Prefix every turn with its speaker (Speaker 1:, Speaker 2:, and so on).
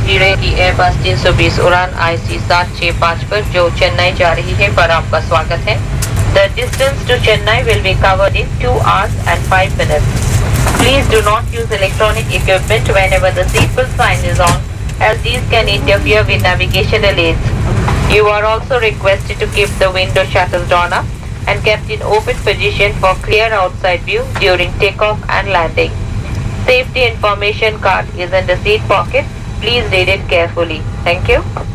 Speaker 1: धीरे की एयरबस 320 उड़ान IC 765 पर जो चेन्नई जा रही है पर आपका स्वागत है। The distance to Chennai will be covered in 2 hours and 5 minutes. Please do not use electronic equipment whenever the seatbelt sign is on, as these can interfere with navigational aids. You are also requested to keep the window shutters drawn up and kept in open position for clear outside view during takeoff and landing. Safety information card is in the seat pocket. Please read it carefully. Thank you.